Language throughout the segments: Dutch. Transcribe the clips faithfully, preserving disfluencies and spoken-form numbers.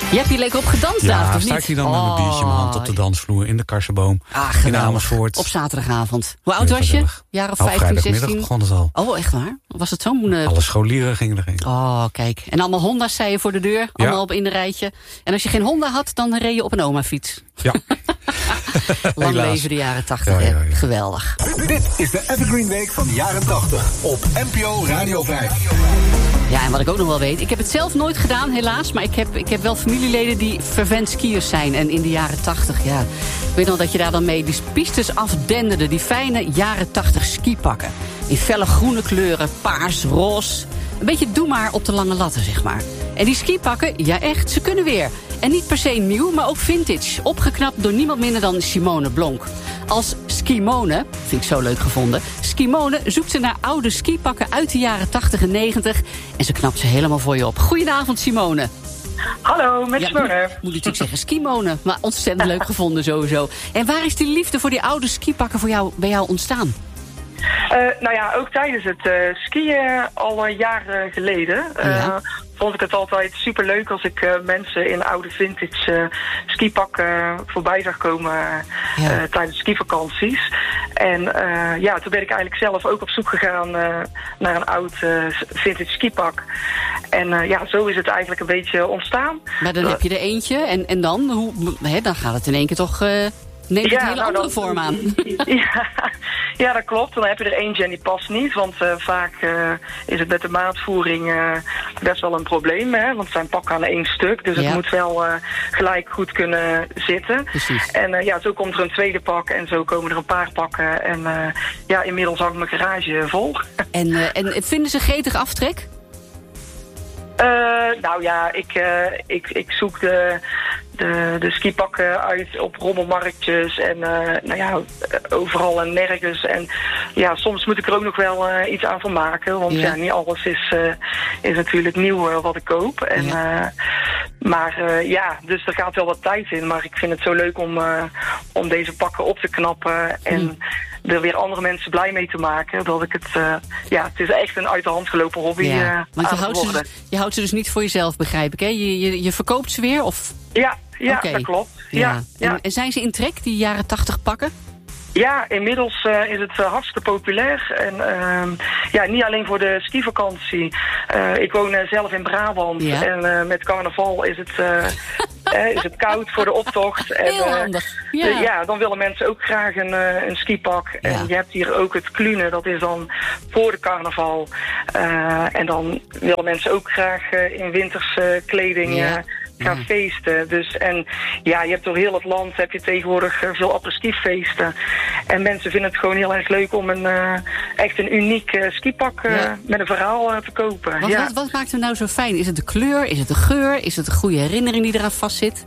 Je hebt hier lekker op gedanst, ja, David, of sta niet? ik hier dan met mijn biertje in mijn hand op de dansvloer in de Karsenboom. Ah, in Amersfoort. Op zaterdagavond. Hoe oud was je? Jaar of vijftien, zestien? Begon het al. Oh, echt waar? Was het zo'n... Uh... Alle scholieren gingen erin. Oh, kijk. En allemaal Honda's zei je voor de deur. Allemaal ja. op in de rijtje. En als je geen Honda had, dan reed je op een oma-fiets. Ja. Lang leven de jaren tachtig, ja, ja, ja. Geweldig. Dit is de Evergreen Week van de jaren tachtig op N P O Radio vijf. Ja, en wat ik ook nog wel weet, ik heb het zelf nooit gedaan, helaas, maar ik heb, ik heb wel familieleden die fervent skiers zijn. En in de jaren tachtig, ja, ik weet nog dat je daar dan mee die pistes afdenderde, die fijne jaren tachtig skipakken. In felle groene kleuren, paars, roze. Een beetje doe maar op de lange latten, zeg maar. En die skipakken, ja echt, ze kunnen weer. En niet per se nieuw, maar ook vintage. Opgeknapt door niemand minder dan Simone Blonk. Als Skimone, vind ik zo leuk gevonden... Skimone zoekt ze naar oude skipakken uit de jaren tachtig en negentig... en ze knapt ze helemaal voor je op. Goedenavond, Simone. Hallo, met ja, Simone. Moet, moet natuurlijk zeggen Skimone, maar ontzettend leuk gevonden sowieso. En waar is die liefde voor die oude skipakken voor jou, bij jou ontstaan? Uh, nou ja, ook tijdens het uh, skiën al uh, jaren geleden... Uh, ja. vond ik het altijd superleuk als ik uh, mensen in oude vintage uh, skipakken uh, voorbij zag komen uh, ja. uh, tijdens skivakanties. En uh, ja, toen ben ik eigenlijk zelf ook op zoek gegaan uh, naar een oud uh, vintage skipak. En uh, ja, zo is het eigenlijk een beetje ontstaan. Maar dan uh, heb je er eentje en, en dan? Hoe, hè, dan gaat het in één keer toch... Uh... Neemt het ja, een hele nou, andere dan, vorm aan. Ja, ja, dat klopt. Dan heb je er eentje en die past niet. Want uh, vaak uh, is het met de maatvoering uh, best wel een probleem. Hè? Want het zijn pakken aan één stuk. Dus ja. het moet wel uh, gelijk goed kunnen zitten. Precies. En uh, ja, zo komt er een tweede pak. En zo komen er een paar pakken. En uh, ja, inmiddels hangt mijn garage vol. En, uh, en vinden ze gretig aftrek? Uh, nou ja, ik, uh, ik, ik zoek de, de, de skipakken uit op rommelmarktjes en uh, nou ja, overal en nergens. En ja, soms moet ik er ook nog wel uh, iets aan van maken. Want ja, ja niet alles is, uh, is natuurlijk nieuw uh, wat ik koop. En, ja. uh, maar uh, ja, dus er gaat wel wat tijd in. Maar ik vind het zo leuk om, uh, om deze pakken op te knappen en... Hmm. er weer andere mensen blij mee te maken. Dat ik het, uh, ja, het is echt een uit de hand gelopen hobby. Ja, uh, want je houdt, ze dus, je houdt ze dus niet voor jezelf, begrijp ik, hè? Je, je, je verkoopt ze weer, of? Ja, ja okay. dat klopt. Ja. Ja. Ja. En, en zijn ze in trek, die jaren tachtig pakken? Ja, inmiddels uh, is het uh, hartstikke populair. En uh, ja, niet alleen voor de skivakantie. Uh, ik woon uh, zelf in Brabant. Ja. En uh, met carnaval is het, uh, uh, is het koud voor de optocht. En, heel handig. Ja. Uh, ja, dan willen mensen ook graag een, uh, een skipak. Ja. En je hebt hier ook het Klune, dat is dan voor de carnaval. Uh, en dan willen mensen ook graag uh, in winterse uh, kleding... Ja. Uh, gaan ja. feesten. Dus, en ja, je hebt door heel het land heb je tegenwoordig uh, veel apres-ski-feesten. En mensen vinden het gewoon heel erg leuk om een uh, echt een uniek uh, skipak uh, ja. met een verhaal uh, te kopen. Wat, ja. wat, wat maakt het nou zo fijn? Is het de kleur? Is het de geur? Is het de goede herinnering die eraan vastzit?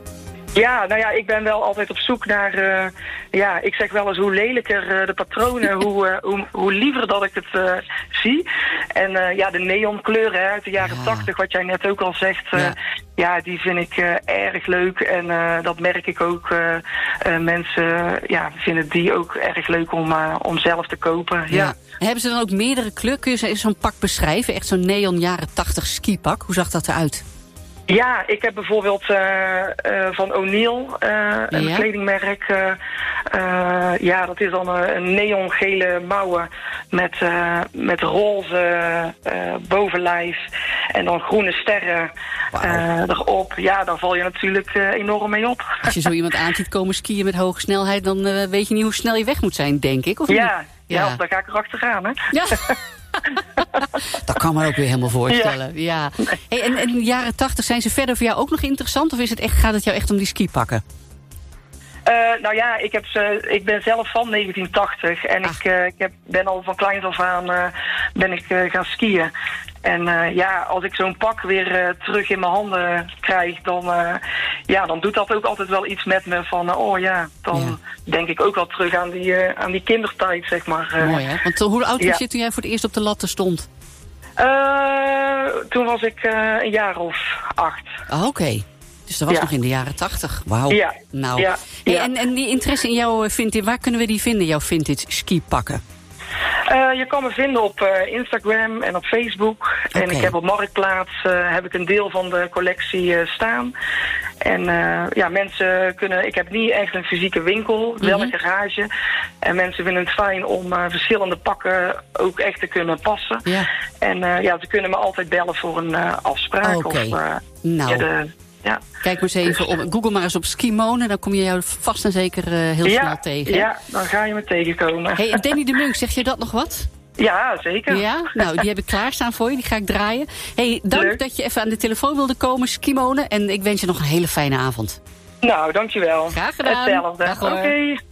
Ja, nou ja, ik ben wel altijd op zoek naar... Uh, ja, ik zeg wel eens hoe lelijker uh, de patronen, hoe, uh, hoe, hoe liever dat ik het uh, zie. En uh, ja, de neonkleuren hè, uit de jaren tachtig, ja. wat jij net ook al zegt... Uh, ja. ja, die vind ik uh, erg leuk. En uh, dat merk ik ook. Uh, uh, mensen ja, vinden die ook erg leuk om, uh, om zelf te kopen. Ja. Ja. En hebben ze dan ook meerdere kleuren? Kun je zo'n pak beschrijven? Echt zo'n neon jaren tachtig skipak? Hoe zag dat eruit? Ja, ik heb bijvoorbeeld uh, uh, van O'Neill, uh, een ja. kledingmerk. Uh, uh, ja, dat is dan een, een neongele mouwen met, uh, met roze uh, bovenlijf en dan groene sterren wow. uh, erop. Ja, daar val je natuurlijk uh, enorm mee op. Als je zo iemand aan ziet komen skiën met hoge snelheid, dan uh, weet je niet hoe snel je weg moet zijn, denk ik. Of ja, niet? ja, ja, daar ga ik erachteraan, hè. Ja. Dat kan me ook weer helemaal voorstellen. Ja. Ja. Hey, en, en in de jaren tachtig, zijn ze verder voor jou ook nog interessant? Of is het echt, gaat het jou echt om die skipakken? Uh, nou ja, ik, heb ze, ik ben zelf van negentien tachtig. En ik, uh, ik heb, ben al van kleins af aan uh, ben ik, uh, gaan skiën. En uh, ja, als ik zo'n pak weer uh, terug in mijn handen krijg, dan, uh, ja, dan doet dat ook altijd wel iets met me. Van, uh, oh ja, dan ja. denk ik ook wel terug aan die, uh, aan die kindertijd, zeg maar. Uh, Mooi, hè? Want uh, hoe oud was ja. je toen jij voor het eerst op de latten stond? Uh, toen was ik uh, een jaar of acht. Oh, oké. Okay. Dus dat was ja. nog in de jaren tachtig. Wauw. Ja. Nou. Ja. Hey, ja. en, en die interesse in jouw vintage, waar kunnen we die vinden, jouw vintage skipakken? Uh, je kan me vinden op uh, Instagram en op Facebook. En Okay. ik heb op Marktplaats uh, heb ik een deel van de collectie uh, staan. En uh, ja, mensen kunnen... Ik heb niet echt een fysieke winkel, mm-hmm. wel een garage. En mensen vinden het fijn om uh, verschillende pakken ook echt te kunnen passen. Ja. En uh, ja, ze kunnen me altijd bellen voor een uh, afspraak. Okay. Of, uh, nou... ja, de, Ja. Kijk maar eens even op. Google maar eens op Skimone. Dan kom je jou vast en zeker uh, heel ja, snel tegen. Ja, dan ga je me tegenkomen. Hey, en Danny de Munk, zeg je dat nog wat? Ja, zeker. Ja, nou, die heb ik klaarstaan voor je. Die ga ik draaien. Hey, dank Leuk. dat je even aan de telefoon wilde komen, Skimone. En ik wens je nog een hele fijne avond. Nou, dankjewel. Graag gedaan. Hetzelfde. Dag hoor. Oké.